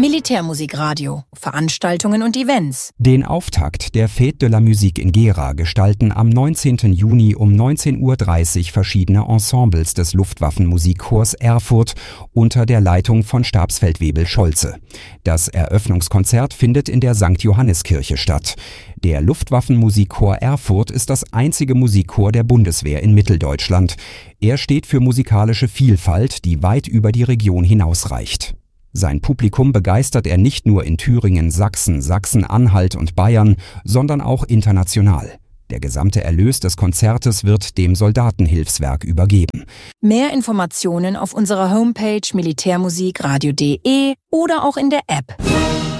Militärmusikradio, Veranstaltungen und Events. Den Auftakt der Fête de la Musique in Gera gestalten am 19. Juni um 19:30 Uhr verschiedene Ensembles des Luftwaffenmusikchors Erfurt unter der Leitung von Stabsfeldwebel Scholze. Das Eröffnungskonzert findet in der St. Johanniskirche statt. Der Luftwaffenmusikchor Erfurt ist das einzige Musikchor der Bundeswehr in Mitteldeutschland. Er steht für musikalische Vielfalt, die weit über die Region hinausreicht. Sein Publikum begeistert er nicht nur in Thüringen, Sachsen, Sachsen-Anhalt und Bayern, sondern auch international. Der gesamte Erlös des Konzertes wird dem Soldatenhilfswerk übergeben. Mehr Informationen auf unserer Homepage militärmusikradio.de oder auch in der App.